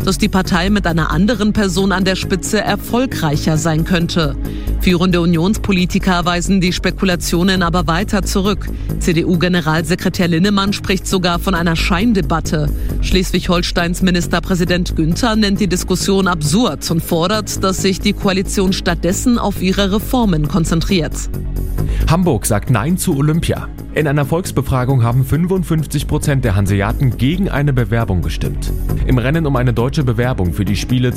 dass die Partei mit einer anderen Person an der Spitze erfolgreicher sein könnte. Führende Unionspolitiker weisen die Spekulationen aber weiter zurück. CDU-Generalsekretär Linnemann spricht sogar von einer Scheindebatte. Schleswig-Holsteins Ministerpräsident Günther nennt die Diskussion absurd und fordert, dass sich die Koalition stattdessen auf ihre Reformen konzentriert. Hamburg sagt Nein zu Olympia. In einer Volksbefragung haben 55% der Hanseaten gegen eine Bewerbung gestimmt. Im Rennen um eine deutsche Bewerbung für die Spiele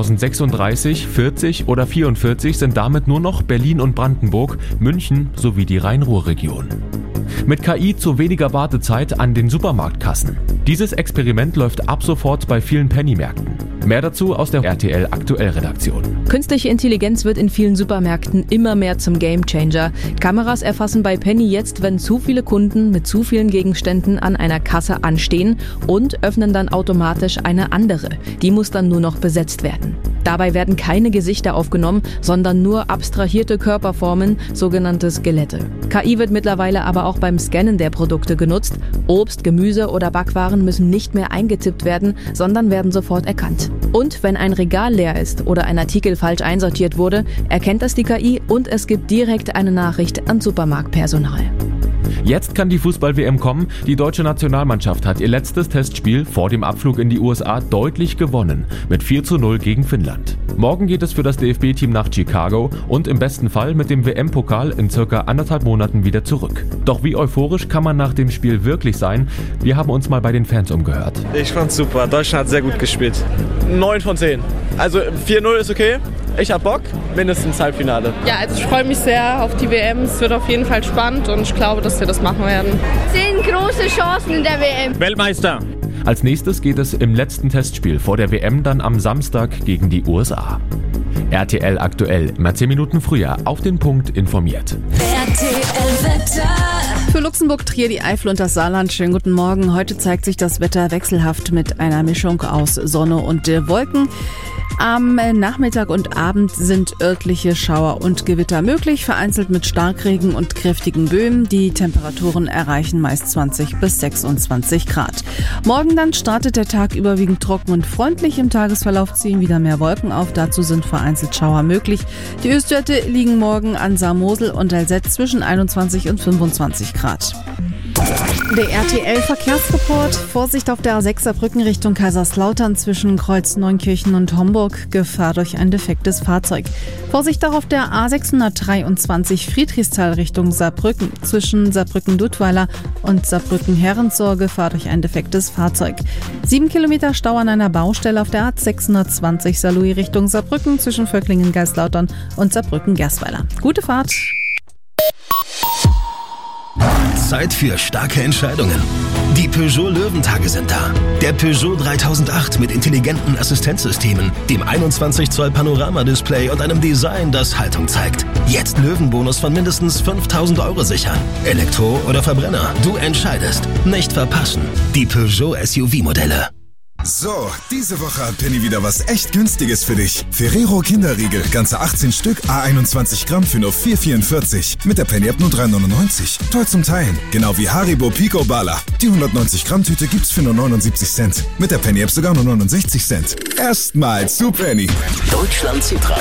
2036, 40 oder 44 sind damit nur noch Berlin und Brandenburg, München sowie die Rhein-Ruhr-Region. Mit KI zu weniger Wartezeit an den Supermarktkassen. Dieses Experiment läuft ab sofort bei vielen Penny-Märkten. Mehr dazu aus der RTL Aktuell-Redaktion. Künstliche Intelligenz wird in vielen Supermärkten immer mehr zum Gamechanger. Kameras erfassen bei Penny jetzt, wenn zu viele Kunden mit zu vielen Gegenständen an einer Kasse anstehen und öffnen dann automatisch eine andere. Die muss dann nur noch besetzt werden. Dabei werden keine Gesichter aufgenommen, sondern nur abstrahierte Körperformen, sogenannte Skelette. KI wird mittlerweile aber auch beim Scannen der Produkte genutzt. Obst, Gemüse oder Backwaren müssen nicht mehr eingetippt werden, sondern werden sofort erkannt. Und wenn ein Regal leer ist oder ein Artikel falsch einsortiert wurde, erkennt das die KI und es gibt direkt eine Nachricht an Supermarktpersonal. Jetzt kann die Fußball-WM kommen. Die deutsche Nationalmannschaft hat ihr letztes Testspiel vor dem Abflug in die USA deutlich gewonnen. Mit 4:0 gegen Finnland. Morgen geht es für das DFB-Team nach Chicago und im besten Fall mit dem WM-Pokal in circa 1,5 Monaten wieder zurück. Doch wie euphorisch kann man nach dem Spiel wirklich sein? Wir haben uns mal bei den Fans umgehört. Ich fand's super. Deutschland hat sehr gut gespielt. 9 von 10. Also 4:0 ist okay. Ich hab Bock, mindestens Halbfinale. Ja, also ich freue mich sehr auf die WM. Es wird auf jeden Fall spannend und ich glaube, dass wir das machen werden. 10 große Chancen in der WM. Weltmeister. Als nächstes geht es im letzten Testspiel vor der WM dann am Samstag gegen die USA. RTL aktuell, immer 10 Minuten früher auf den Punkt informiert. RTL Wetter. Für Luxemburg, Trier, die Eifel und das Saarland. Schönen guten Morgen. Heute zeigt sich das Wetter wechselhaft mit einer Mischung aus Sonne und Wolken. Am Nachmittag und Abend sind örtliche Schauer und Gewitter möglich, vereinzelt mit Starkregen und kräftigen Böen. Die Temperaturen erreichen meist 20 bis 26 Grad. Morgen dann startet der Tag überwiegend trocken und freundlich. Im Tagesverlauf ziehen wieder mehr Wolken auf. Dazu sind vereinzelt Schauer möglich. Die Höchstwerte liegen morgen an Saar-Mosel und Alzett zwischen 21 und 25 Grad. Der RTL-Verkehrsreport. Vorsicht auf der A6 Saarbrücken Richtung Kaiserslautern zwischen Kreuz Neunkirchen und Homburg. Gefahr durch ein defektes Fahrzeug. Vorsicht auch auf der A623 Friedrichsthal Richtung Saarbrücken zwischen Saarbrücken-Dudweiler und Saarbrücken-Herrenzor. Gefahr durch ein defektes Fahrzeug. 7 Kilometer Stau an einer Baustelle auf der A620 Saarlouis Richtung Saarbrücken zwischen Völklingen-Geistlautern und Saarbrücken-Gersweiler. Gute Fahrt! Zeit für starke Entscheidungen. Die Peugeot Löwentage sind da. Der Peugeot 3008 mit intelligenten Assistenzsystemen, dem 21 Zoll Panoramadisplay und einem Design, das Haltung zeigt. Jetzt Löwenbonus von mindestens 5.000 € sichern. Elektro oder Verbrenner, du entscheidest. Nicht verpassen. Die Peugeot SUV-Modelle. So, diese Woche hat Penny wieder was echt Günstiges für dich. Ferrero Kinderriegel, ganze 18 Stück, A21 Gramm für nur 4,44. Mit der Penny-App nur 3,99. Toll zum Teilen. Genau wie Haribo Pico Bala. Die 190 Gramm Tüte gibt's für nur 79 Cent. Mit der Penny-App sogar nur 69 Cent. Erstmal zu Penny. Deutschland Zitrat.